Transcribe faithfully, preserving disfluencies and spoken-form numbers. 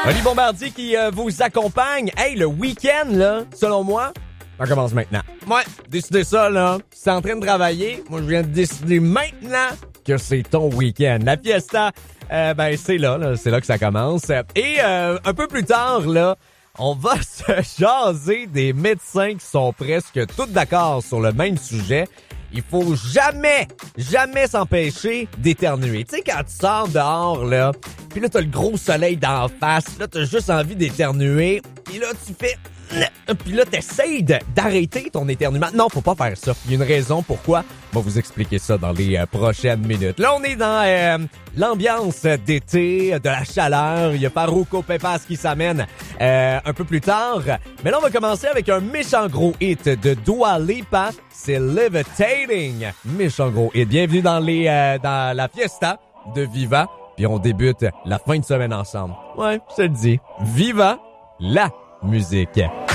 Oli Bombardier qui euh, vous accompagne. Hey, le week-end, là, selon moi, ça commence maintenant. Ouais, décidez ça, là. Si t'es en train de travailler, moi, je viens de décider maintenant que c'est ton week-end. La fiesta, euh, ben, c'est là, là, c'est là que ça commence. Et euh, un peu plus tard, là, on va se jaser des médecins qui sont presque tous d'accord sur le même sujet. Il faut jamais, jamais s'empêcher d'éternuer. Tu sais, quand tu sors dehors, là, puis là, t'as le gros soleil d'en face, là, t'as juste envie d'éternuer, puis là, tu fais... Puis là, t'essayes de, d'arrêter ton éternuement. Non, faut pas faire ça. Il y a une raison pourquoi. On va vous expliquer ça dans les euh, prochaines minutes. Là, on est dans euh, l'ambiance d'été, de la chaleur. Il y a Farruko Pepas qui s'amène euh, un peu plus tard. Mais là, on va commencer avec un méchant gros hit de Dua Lipa. C'est Levitating. Méchant gros hit. Bienvenue dans, les, euh, dans la fiesta de Viva. Puis on débute la fin de semaine ensemble. Ouais, je te le dis. Viva la musique.